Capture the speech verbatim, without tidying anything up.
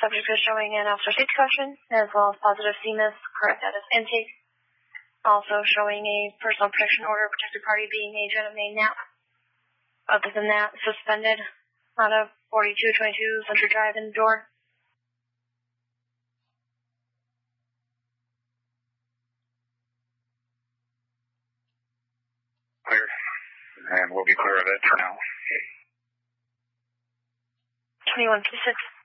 subject is showing an officer safety caution, as well as positive C M I S, correct status intake. Also showing a personal protection order, protected party being a gentleman nap. Other than that, suspended out of forty-two twenty-two Century Drive in door. Clear. And we'll be clear of it for now. twenty-one fifty-six.